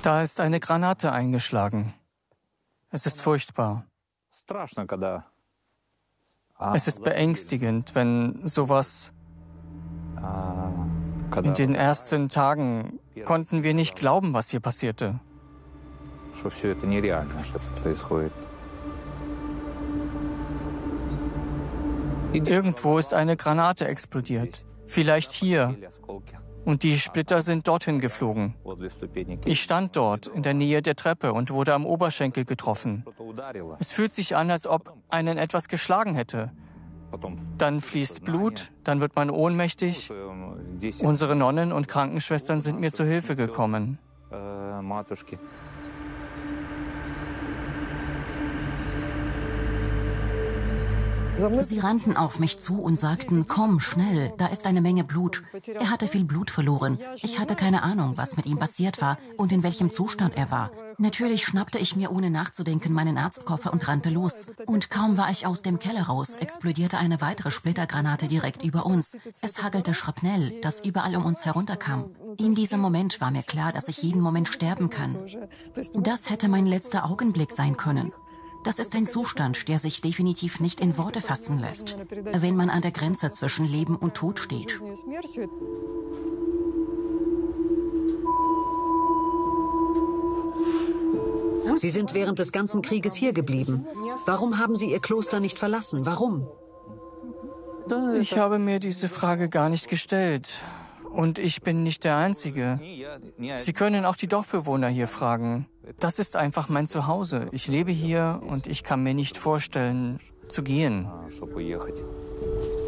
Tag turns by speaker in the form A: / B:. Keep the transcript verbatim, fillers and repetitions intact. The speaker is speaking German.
A: Da ist eine Granate eingeschlagen. Es ist furchtbar. Es ist beängstigend, wenn sowas... In den ersten Tagen konnten wir nicht glauben, was hier passierte. Irgendwo ist eine Granate explodiert. Vielleicht hier. Und die Splitter sind dorthin geflogen. Ich stand dort in der Nähe der Treppe und wurde am Oberschenkel getroffen. Es fühlt sich an, als ob einen etwas geschlagen hätte. Dann fließt Blut, dann wird man ohnmächtig. Unsere Nonnen und Krankenschwestern sind mir zu Hilfe gekommen.
B: Sie rannten auf mich zu und sagten, komm, schnell, da ist eine Menge Blut. Er hatte viel Blut verloren. Ich hatte keine Ahnung, was mit ihm passiert war und in welchem Zustand er war. Natürlich schnappte ich mir ohne nachzudenken meinen Arztkoffer und rannte los. Und kaum war ich aus dem Keller raus, explodierte eine weitere Splittergranate direkt über uns. Es hagelte Schrapnell, das überall um uns herunterkam. In diesem Moment war mir klar, dass ich jeden Moment sterben kann. Das hätte mein letzter Augenblick sein können. Das ist ein Zustand, der sich definitiv nicht in Worte fassen lässt, wenn man an der Grenze zwischen Leben und Tod steht.
C: Sie sind während des ganzen Krieges hier geblieben. Warum haben Sie Ihr Kloster nicht verlassen? Warum?
A: Ich habe mir diese Frage gar nicht gestellt. Und ich bin nicht der Einzige. Sie können auch die Dorfbewohner hier fragen. Das ist einfach mein Zuhause. Ich lebe hier und ich kann mir nicht vorstellen, zu gehen.